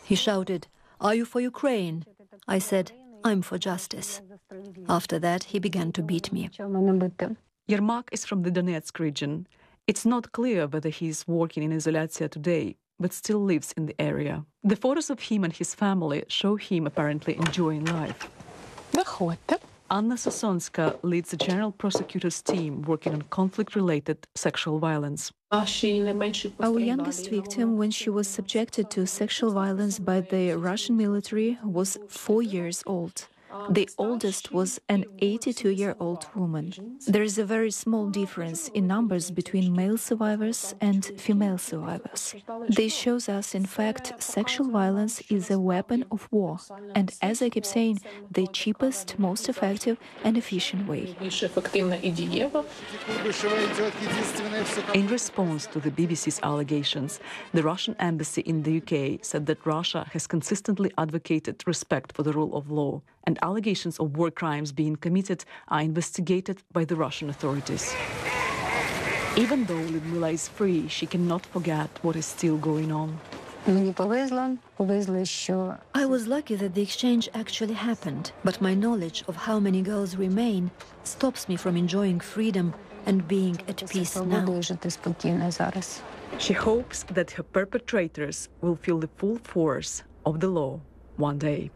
He shouted, "Are you for Ukraine?" I said, "I'm for justice." After that, he began to beat me. Yermak is from the Donetsk region. It's not clear whether he's working in Izolyatsiya today, but still lives in the area. The photos of him and his family show him apparently enjoying life. Anna Sosonska leads the General Prosecutor's team working on conflict-related sexual violence. Our youngest victim, when she was subjected to sexual violence by the Russian military, was 4 years old. The oldest was an 82-year-old woman. There is a very small difference in numbers between male survivors and female survivors. This shows us, in fact, sexual violence is a weapon of war, and as I keep saying, the cheapest, most effective and efficient way. In response to the BBC's allegations, the Russian embassy in the UK said that Russia has consistently advocated respect for the rule of law, and allegations of war crimes being committed are investigated by the Russian authorities. Even though Lyudmila is free, she cannot forget what is still going on. I was lucky that the exchange actually happened, but my knowledge of how many girls remain stops me from enjoying freedom and being at peace now. She hopes that her perpetrators will feel the full force of the law one day.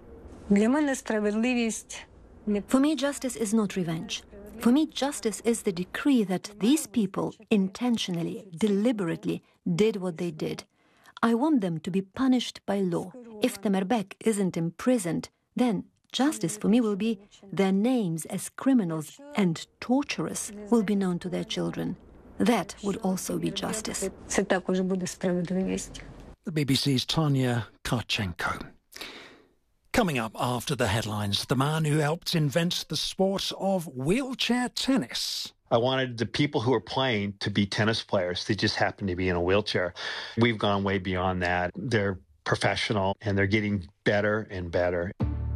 For me, justice is not revenge. For me, justice is the decree that these people intentionally, deliberately did what they did. I want them to be punished by law. If Temerbek isn't imprisoned, then justice for me will be their names as criminals and torturers will be known to their children. That would also be justice. The BBC's Tanya Karchenko. Coming up after the headlines, the man who helped invent the sport of wheelchair tennis. I wanted the people who are playing to be tennis players. They just happen to be in a wheelchair. We've gone way beyond that. They're professional and they're getting better and better.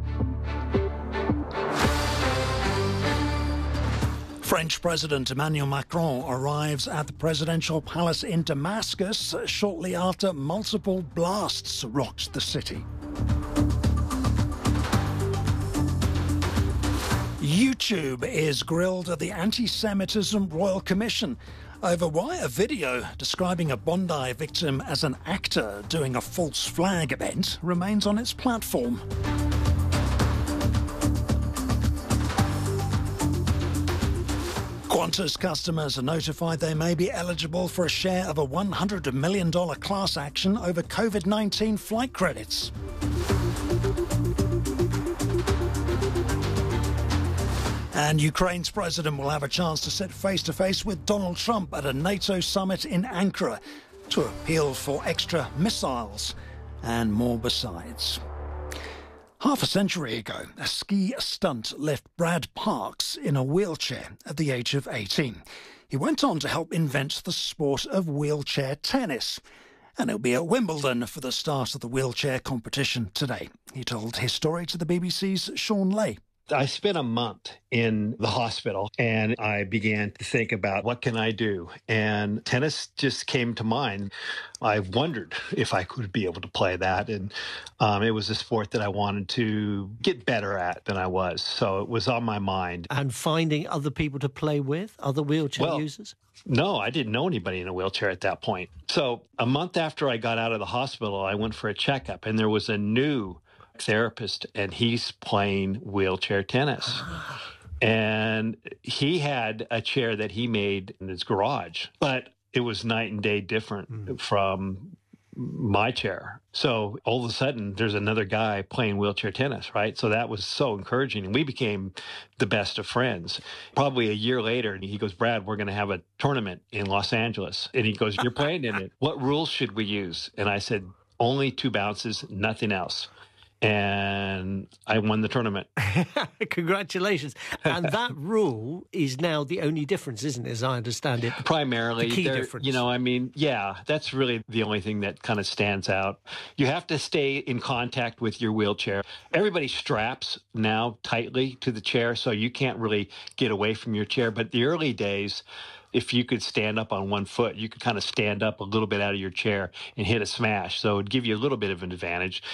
French President Emmanuel Macron arrives at the presidential palace in Damascus shortly after multiple blasts rocked the city. YouTube is grilled at the Anti-Semitism Royal Commission over why a video describing a Bondi victim as an actor doing a false flag event remains on its platform. Qantas customers are notified they may be eligible for a share of a $100 million class action over COVID-19 flight credits. And Ukraine's president will have a chance to sit face-to-face with Donald Trump at a NATO summit in Ankara to appeal for extra missiles and more besides. Half a century ago, a ski stunt left Brad Parks in a wheelchair at the age of 18. He went on to help invent the sport of wheelchair tennis. And he'll be at Wimbledon for the start of the wheelchair competition today. He told his story to the BBC's Sean Lay. I spent a month in the hospital and I began to think about what can I do? And tennis just came to mind. I wondered if I could be able to play that. And it was a sport that I wanted to get better at than I was. So it was on my mind. And finding other people to play with, other wheelchair users? No, I didn't know anybody in a wheelchair at that point. So a month after I got out of the hospital, I went for a checkup and there was a new therapist and he's playing wheelchair tennis. And he had a chair that he made in his garage, but it was night and day different from my chair. So all of a sudden there's another guy playing wheelchair tennis, right? So that was so encouraging. And we became the best of friends. Probably a year later, he goes, "Brad, we're going to have a tournament in Los Angeles." And he goes, "You're playing in it. What rules should we use?" And I said, "Only 2 bounces, nothing else." And I won the tournament. Congratulations. And that rule is now the only difference, isn't it, as I understand it? Primarily. The key difference. You know, I mean, yeah, that's really the only thing that kind of stands out. You have to stay in contact with your wheelchair. Everybody straps now tightly to the chair, so you can't really get away from your chair. But the early days, if you could stand up on one foot, you could kind of stand up a little bit out of your chair and hit a smash. So it'd give you a little bit of an advantage.